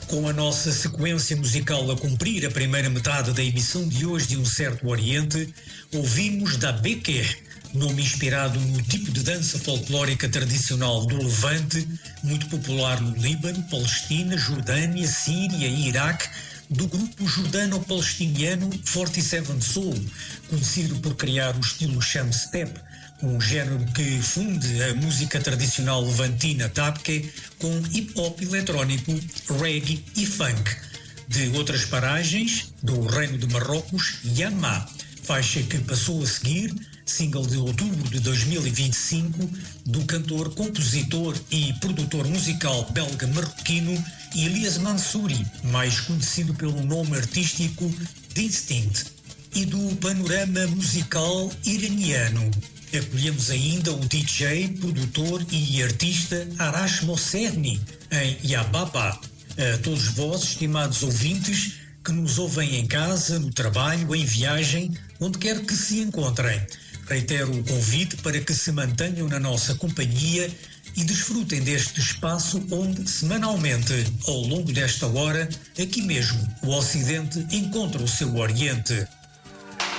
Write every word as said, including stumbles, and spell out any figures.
Com a nossa sequência musical a cumprir a primeira metade da emissão de hoje de Um Certo Oriente, ouvimos da Bequer, nome inspirado no tipo de dança folclórica tradicional do Levante, muito popular no Líbano, Palestina, Jordânia, Síria e Iraque, do grupo jordano-palestiniano quarenta e sete Soul, conhecido por criar o estilo Sham Step, um género que funde a música tradicional levantina tabke com hip-hop eletrónico, reggae e funk. De outras paragens, do Reino de Marrocos, Yamma, faixa que passou a seguir, single de outubro de dois mil e vinte e cinco, do cantor, compositor e produtor musical belga-marroquino Elias Mansouri, mais conhecido pelo nome artístico Distinct, e do panorama musical iraniano. Acolhemos ainda o D J, produtor e artista Arash Mosserni, em Yababa. A todos vós, estimados ouvintes, que nos ouvem em casa, no trabalho, em viagem, onde quer que se encontrem, reitero o convite para que se mantenham na nossa companhia e desfrutem deste espaço onde, semanalmente, ao longo desta hora, aqui mesmo, o Ocidente encontra o seu Oriente.